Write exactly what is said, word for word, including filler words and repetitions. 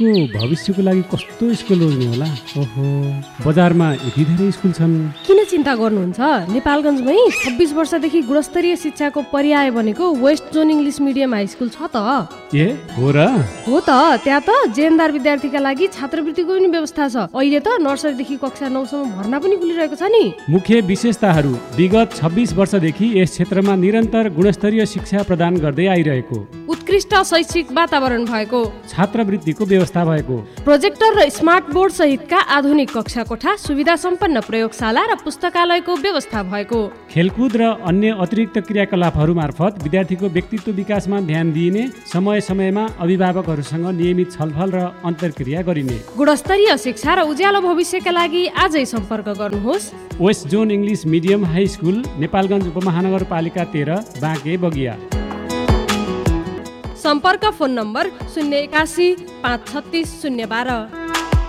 यो भविष्यको लागि कस्तो स्कुल रोज्ने होला? ओहो, बजारमा यति धेरै स्कुल छन्। किन चिन्ता गर्नुहुन्छ? नेपालगञ्जमै छब्बिस वर्षदेखि गुणस्तरीय शिक्षाको पर्याय बनेको west zone English medium high school छ त। ए हो र? हो त। त्यहाँ त जेएनदार विद्यार्थीका लागि छात्रवृत्तिको पनि व्यवस्था छ। अहिले त नर्सरीदेखि कक्षा नौसम्म भर्ना पनि खुलिरहेको छ नि। मुख्य विशेषताहरू: विगत छब्बिस वर्षदेखि यस क्षेत्रमा निरन्तर गुणस्तरीय शिक्षा प्रदान गर्दै आइरहेको, उत्कृष्ट शैक्षिक वातावरण भएको, छात्रवृत्तिको व्यवस्था भएको, प्रोजेक्टर र स्मार्ट बोर्ड सहितका आधुनिक कक्षा कोठा, सुविधा सम्पन्न प्रयोगशाला र पुस्तकालयको व्यवस्था भएको, खेलकुद र अन्य अतिरिक्त क्रियाकलापहरू मार्फत विद्यार्थीको व्यक्तित्व विकासमा ध्यान दिइने, समय समयमा अभिभावकहरूसँग नियमित छलफल र अन्तर्क्रिया गरिने। गुणस्तरीय शिक्षा र उज्यालो भविष्यका लागि आजै सम्पर्क गर्नुहोस्। West zone English medium high school, Nepalgunj उपमहानगरपालिका तेह्र, बाँके बगिया। सम्पर्क फोन नम्बर शून्य एकासी पाँच छत्तिस शून्य बाह्र।